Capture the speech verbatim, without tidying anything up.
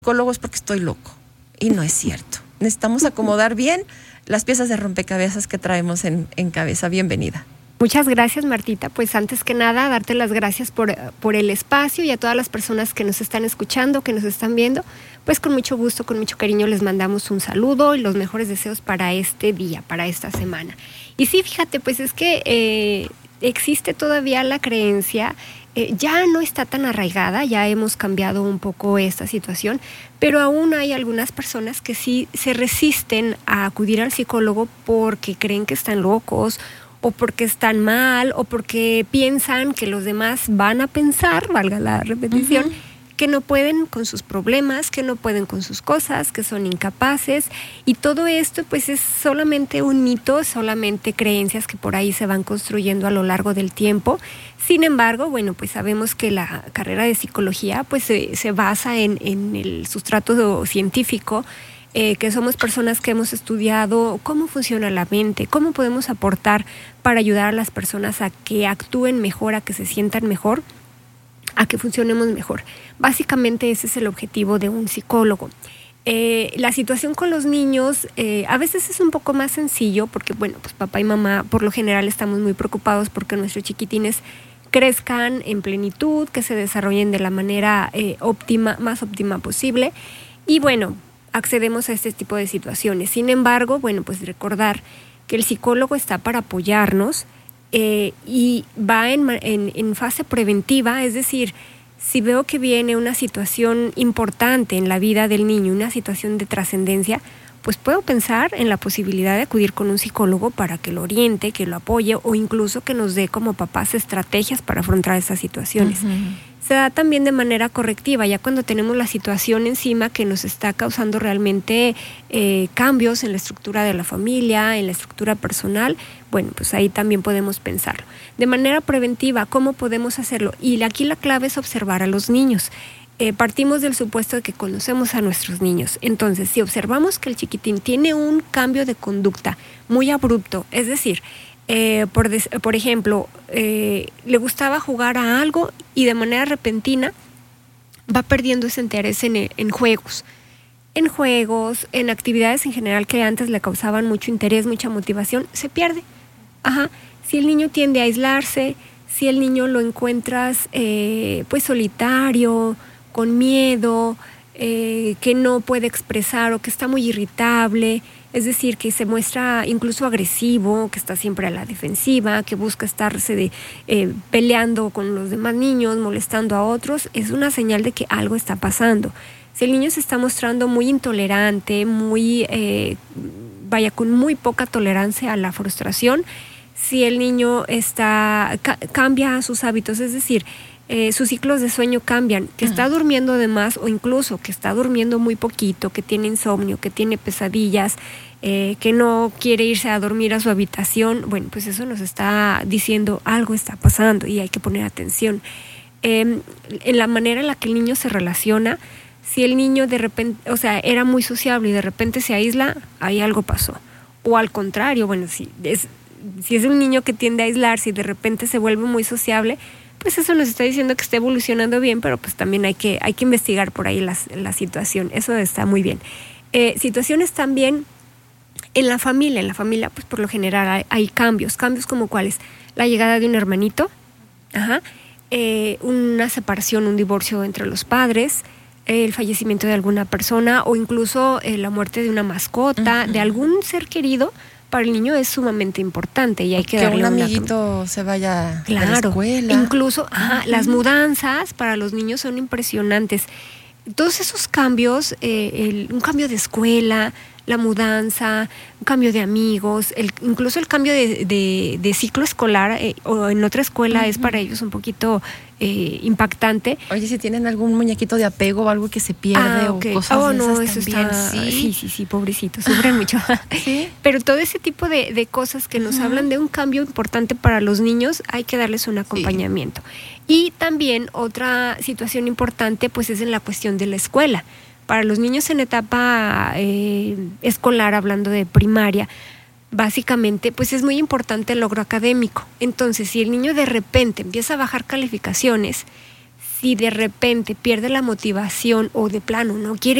psicólogo es porque estoy loco. Y no es cierto. Necesitamos acomodar bien las piezas de rompecabezas que traemos en, en cabeza. Bienvenida. Muchas gracias, Martita. Pues antes que nada, darte las gracias por, por el espacio y a todas las personas que nos están escuchando, que nos están viendo. Pues con mucho gusto, con mucho cariño les mandamos un saludo y los mejores deseos para este día, para esta semana. Y sí, fíjate, pues es que eh, existe todavía la creencia, eh, ya no está tan arraigada, ya hemos cambiado un poco esta situación, pero aún hay algunas personas que sí se resisten a acudir al psicólogo porque creen que están locos, o porque están mal, o porque piensan que los demás van a pensar, valga la repetición, uh-huh. que no pueden con sus problemas, que no pueden con sus cosas, que son incapaces, y todo esto pues es solamente un mito, solamente creencias que por ahí se van construyendo a lo largo del tiempo. Sin embargo, bueno, pues sabemos que la carrera de psicología pues se, se basa en, en el sustrato científico, Eh, que somos personas que hemos estudiado cómo funciona la mente, cómo podemos aportar para ayudar a las personas a que actúen mejor, a que se sientan mejor, a que funcionemos mejor. Básicamente ese es el objetivo de un psicólogo. Eh, la situación con los niños eh, a veces es un poco más sencillo porque, bueno, pues papá y mamá por lo general estamos muy preocupados porque nuestros chiquitines crezcan en plenitud, que se desarrollen de la manera eh, óptima, más óptima posible. Y bueno, accedemos a este tipo de situaciones. Sin embargo, bueno, pues recordar que el psicólogo está para apoyarnos eh, y va en, en, en fase preventiva, es decir, si veo que viene una situación importante en la vida del niño, una situación de trascendencia, pues puedo pensar en la posibilidad de acudir con un psicólogo para que lo oriente, que lo apoye o incluso que nos dé como papás estrategias para afrontar esas situaciones. Uh-huh. Se da también de manera correctiva, ya cuando tenemos la situación encima que nos está causando realmente eh, cambios en la estructura de la familia, en la estructura personal, bueno, pues ahí también podemos pensarlo. De manera preventiva, ¿cómo podemos hacerlo? Y aquí la clave es observar a los niños. Eh, partimos del supuesto de que conocemos a nuestros niños. Entonces, si observamos que el chiquitín tiene un cambio de conducta muy abrupto, es decir, Eh, por, des, por ejemplo, eh, le gustaba jugar a algo y de manera repentina va perdiendo ese interés en, en juegos. En juegos, en actividades en general que antes le causaban mucho interés, mucha motivación, se pierde. Ajá. Si el niño tiende a aislarse, si el niño lo encuentras eh, pues solitario, con miedo, eh, que no puede expresar o que está muy irritable, es decir, que se muestra incluso agresivo, que está siempre a la defensiva, que busca estarse de, eh, peleando con los demás niños, molestando a otros, es una señal de que algo está pasando. Si el niño se está mostrando muy intolerante, muy, eh, vaya, con muy poca tolerancia a la frustración, si el niño está ca- cambia sus hábitos, es decir, Eh, sus ciclos de sueño cambian, que está durmiendo de más o incluso que está durmiendo muy poquito, que tiene insomnio, que tiene pesadillas, eh, que no quiere irse a dormir a su habitación, bueno, pues eso nos está diciendo algo está pasando y hay que poner atención. Eh, en la manera en la que el niño se relaciona, si el niño de repente, o sea, era muy sociable y de repente se aísla, ahí algo pasó. O al contrario, bueno, si es, si es un niño que tiende a aislarse y de repente se vuelve muy sociable, pues eso nos está diciendo que está evolucionando bien, pero pues también hay que, hay que investigar por ahí las, la situación. Eso está muy bien. Eh, situaciones también en la familia. En la familia, pues por lo general hay, hay cambios. Cambios como cuáles. La llegada de un hermanito, ajá, eh, una separación, un divorcio entre los padres, eh, el fallecimiento de alguna persona o incluso eh, la muerte de una mascota, uh-huh. de algún ser querido. Para el niño es sumamente importante y hay que, que darle un una... amiguito se vaya claro, a la escuela. Incluso ajá, las mudanzas para los niños son impresionantes. Todos esos cambios, eh, el, un cambio de escuela, la mudanza, un cambio de amigos, el, incluso el cambio de, de, de ciclo escolar eh, o en otra escuela uh-huh. es para ellos un poquito eh, impactante. Oye, si tienen algún muñequito de apego o algo que se pierde ah, okay. o cosas oh, de no, esas eso también, está, ¿sí? sí, sí, sí, pobrecitos, sufren mucho. ¿Sí? Pero todo ese tipo de, de cosas que nos uh-huh. hablan de un cambio importante para los niños, hay que darles un acompañamiento. Sí. Y también otra situación importante, pues es en la cuestión de la escuela. Para los niños en etapa eh, escolar, hablando de primaria, básicamente, pues es muy importante el logro académico. Entonces, si el niño de repente empieza a bajar calificaciones, si de repente pierde la motivación o de plano no quiere